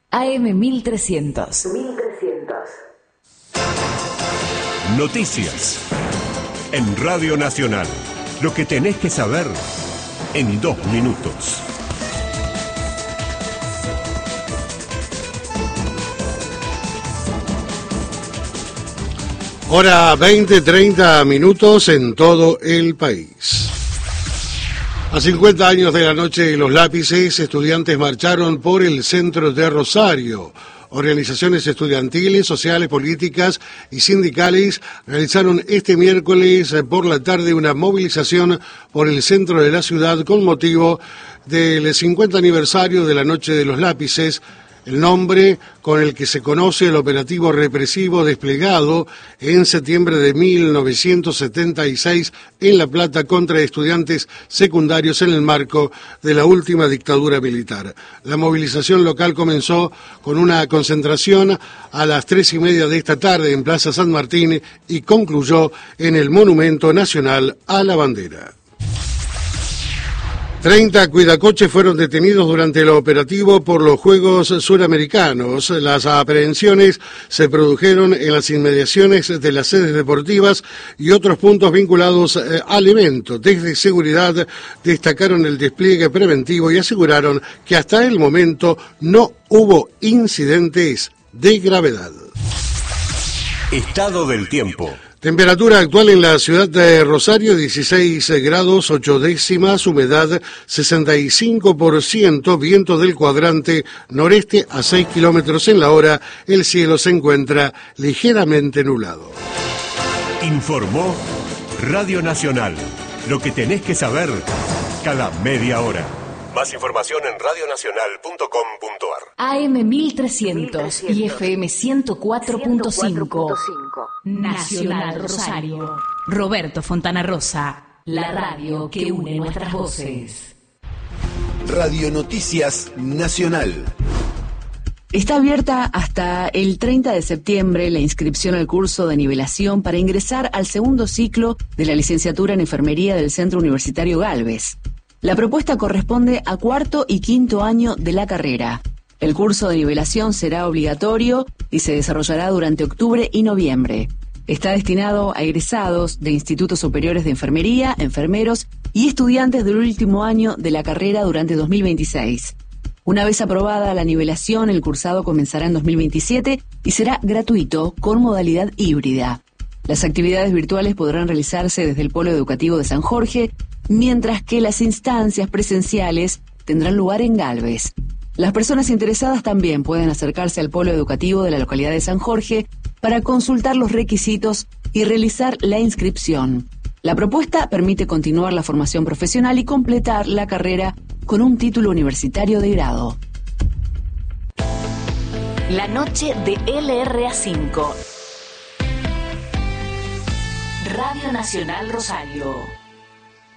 AM 1300. Noticias. En Radio Nacional. Lo que tenés que saber en 2 minutos. Hora 20:30 minutos en todo el país. A 50 años de la noche de los lápices, estudiantes marcharon por el centro de Rosario. Organizaciones estudiantiles, sociales, políticas y sindicales realizaron este miércoles por la tarde una movilización por el centro de la ciudad con motivo del 50 aniversario de la Noche de los Lápices, el nombre con el que se conoce el operativo represivo desplegado en septiembre de 1976 en La Plata contra estudiantes secundarios en el marco de la última dictadura militar. La movilización local comenzó con una concentración a las 3:30 de esta tarde en Plaza San Martín y concluyó en el Monumento Nacional a la Bandera. 30 cuidacoches fueron detenidos durante el operativo por los Juegos Suramericanos. Las aprehensiones se produjeron en las inmediaciones de las sedes deportivas y otros puntos vinculados al evento. Desde seguridad destacaron el despliegue preventivo y aseguraron que hasta el momento no hubo incidentes de gravedad. Estado del tiempo. Temperatura actual en la ciudad de Rosario, 16 grados 8 décimas, humedad 65%, viento del cuadrante noreste a 6 kilómetros en la hora, el cielo se encuentra ligeramente nublado. Informó Radio Nacional. Lo que tenés que saber cada media hora. Más información en radionacional.com.ar. AM 1300 y FM 104.5. Nacional Rosario. Roberto Fontana Rosa. La radio que une nuestras voces. Radio Noticias Nacional. Está abierta hasta el 30 de septiembre la inscripción al curso de nivelación para ingresar al segundo ciclo de la licenciatura en enfermería del Centro Universitario Gálvez. La propuesta corresponde a cuarto y quinto año de la carrera. El curso de nivelación será obligatorio y se desarrollará durante octubre y noviembre. Está destinado a egresados de institutos superiores de enfermería, enfermeros y estudiantes del último año de la carrera durante 2026. Una vez aprobada la nivelación, el cursado comenzará en 2027 y será gratuito con modalidad híbrida. Las actividades virtuales podrán realizarse desde el Polo Educativo de San Jorge, mientras que las instancias presenciales tendrán lugar en Gálvez. Las personas interesadas también pueden acercarse al Polo Educativo de la localidad de San Jorge para consultar los requisitos y realizar la inscripción. La propuesta permite continuar la formación profesional y completar la carrera con un título universitario de grado. La noche de LRA5. Radio Nacional Rosario.